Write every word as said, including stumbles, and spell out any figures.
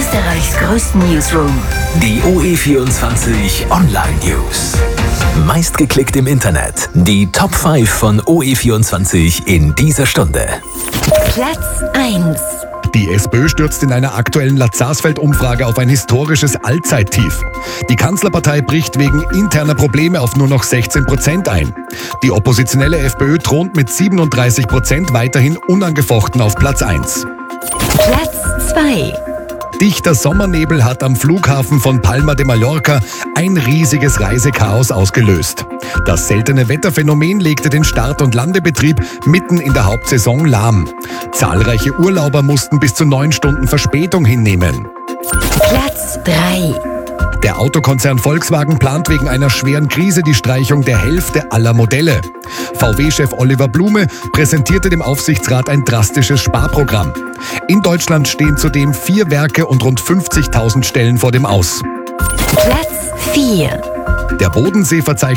Österreichs größten Newsroom. Die O E vierundzwanzig Online News. Meistgeklickt im Internet. Die Top fünf von O E vierundzwanzig in dieser Stunde. Platz eins. Die SPÖ stürzt in einer aktuellen Lazarsfeld-Umfrage auf ein historisches Allzeittief. Die Kanzlerpartei bricht wegen interner Probleme auf nur noch sechzehn Prozent ein. Die oppositionelle FPÖ thront mit siebenunddreißig Prozent weiterhin unangefochten auf Platz eins. Platz zwei. Dichter Sommernebel hat am Flughafen von Palma de Mallorca ein riesiges Reisechaos ausgelöst. Das seltene Wetterphänomen legte den Start- und Landebetrieb mitten in der Hauptsaison lahm. Zahlreiche Urlauber mussten bis zu neun Stunden Verspätung hinnehmen. Platz drei. Der Autokonzern Volkswagen plant wegen einer schweren Krise die Streichung der Hälfte aller Modelle. V W-Chef Oliver Blume präsentierte dem Aufsichtsrat ein drastisches Sparprogramm. In Deutschland stehen zudem vier Werke und rund fünfzigtausend Stellen vor dem Aus. Platz vier. Der Bodensee verzeichnet